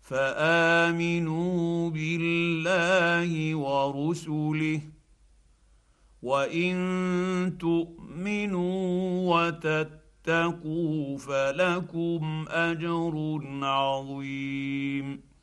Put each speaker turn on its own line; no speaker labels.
فامنوا بالله ورسله، وان تؤمنوا وتتقوا فلكم اجر عظيم.